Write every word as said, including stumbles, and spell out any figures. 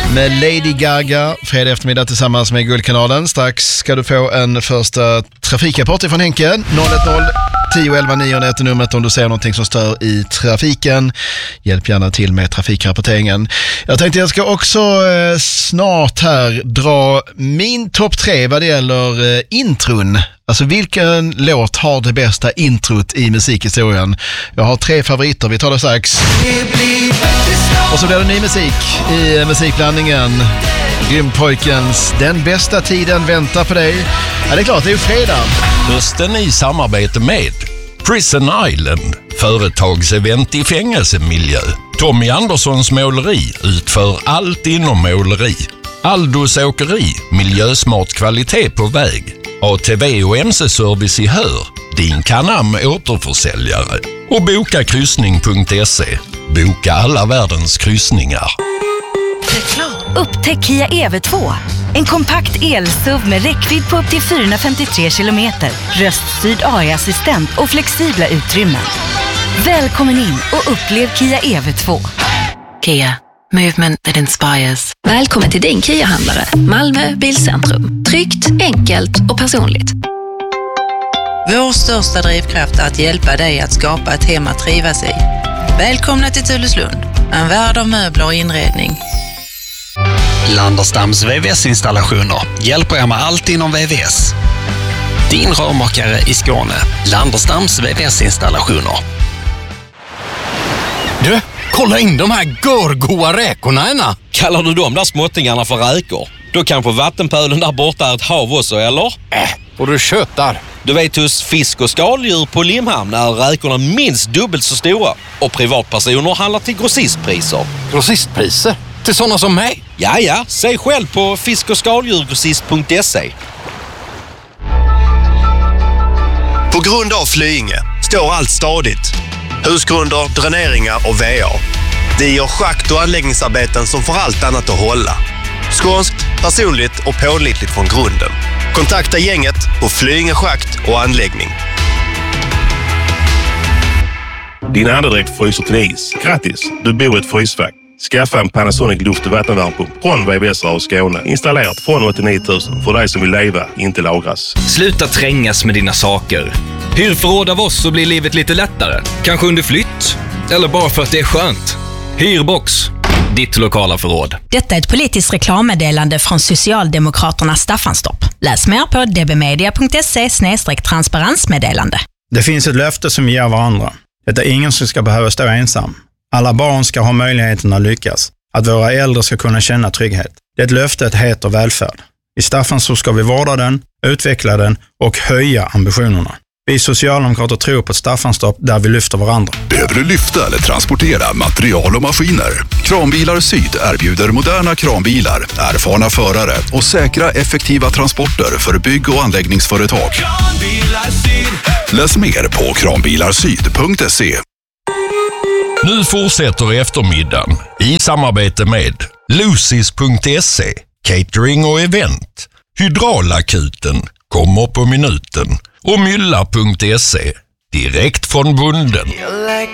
med Lady Gaga, fredag eftermiddag tillsammans med Guldkanalen. Strax ska du få en första trafikrapport från Henke. noll ett noll tio elva nio är numret om du ser någonting som stör i trafiken. Hjälp gärna till med trafikrapporteringen. Jag tänkte jag ska också eh, snart här dra min topp tre vad det gäller eh, intron. Alltså vilken låt har det bästa introt i musikhistorien? Jag har tre favoriter, vi tar det strax. Och så blir det ny musik i musikblandningen. Gympojkens Den bästa tiden väntar på dig. Ja, det är klart, det är ju fredag. Hösten i samarbete med Prison Island, företagsevent i fängelsemiljö. Tommy Anderssons måleri utför allt inom måleri. Aldos åkeri, miljösmart kvalitet på väg. A T V och M C-service i Hör, din Canam återförsäljare. Och boka kryssning punkt se. Boka alla världens kryssningar. Upptäck Kia E V två. En kompakt el-S U V med räckvidd på upp till fyrahundrafemtiotre kilometer, röststyrd A I-assistent och flexibla utrymmen. Välkommen in och upplev Kia E V två. Kia. Movement that inspires. Välkommen till din Kia-handlare. Malmö Bilcentrum. Tryggt, enkelt och personligt. Vår största drivkraft är att hjälpa dig att skapa ett hem att trivas i. Välkomna till Tulleslund. En värld av möbler och inredning. Landerstams V V S-installationer hjälper er med allt inom V V S. Din rörmakare i Skåne. Landerstams V V S-installationer. Du, kolla in de här görgoa räkorna, ena. Kallar du de där småttingarna för räkor? Då kanske vattenpölen där borta är ett hav också, eller? Äh, och du köttar. Du vet, hos fisk- och skaldjur på Limhamn är räkorna minst dubbelt så stora. Och privatpersoner handlar till grossistpriser. Grossistpriser? Till sådana som mig? Ja, ja. Säg själv på fisk- och skaldjurgrossist punkt se. På grund av Flyinge står allt stadigt. Husgrunder, dräneringar och V A. Vi gör schakt- och anläggningsarbeten som får allt annat att hålla. Skånskt, personligt och pålitligt från grunden. Kontakta gänget på Flyinge schakt och anläggning. Din andedräkt fryser till is. Grattis, du bor i ett frysfack. Skaffa en Panasonic luft- och vattenvärmepump från V V S och Skåne. Installerat från åttionio tusen för dig som vill leva, inte lagras. Sluta trängas med dina saker. Hyr förråd av oss så blir livet lite lättare. Kanske under flytt. Eller bara för att det är skönt. Hyrbox. Ditt lokala förråd. Detta är ett politiskt reklammeddelande från Socialdemokraterna Staffanstorp. Läs mer på d b media punkt se slash transparensmeddelande. Det finns ett löfte som vi ger varandra. Det är ingen som ska behöva stå ensam. Alla barn ska ha möjligheten att lyckas. Att våra äldre ska kunna känna trygghet. Det löftet heter välfärd. I Staffanstorp ska vi vårda den, utveckla den och höja ambitionerna. Vi socialdemokrater tror på Staffanstorp där vi lyfter varandra. Behöver du lyfta eller transportera material och maskiner? Kranbilar Syd erbjuder moderna kranbilar, erfarna förare och säkra effektiva transporter för bygg- och anläggningsföretag. Läs mer på kranbilarsyd punkt se. Nu fortsätter eftermiddagen i samarbete med Lucis punkt se, catering och event. Hydraulakuten kommer på minuten och mylla punkt se, direkt från bunden.